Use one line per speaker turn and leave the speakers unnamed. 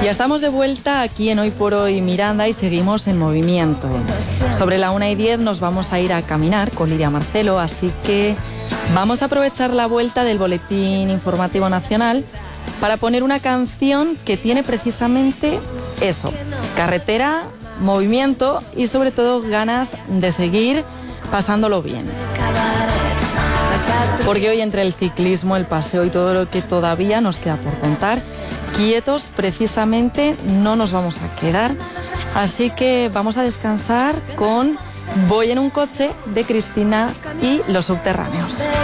Ya estamos de vuelta aquí en Hoy por Hoy Miranda y seguimos en movimiento. Sobre la 1:10 nos vamos a ir a caminar con Lidia Marcelo, así que vamos a aprovechar la vuelta del Boletín Informativo Nacional para poner una canción que tiene precisamente eso: carretera, movimiento y sobre todo ganas de seguir pasándolo bien. Porque hoy, entre el ciclismo, el paseo y todo lo que todavía nos queda por contar, quietos precisamente no nos vamos a quedar. Así que vamos a descansar con Voy en un coche de Cristina y Los Subterráneos.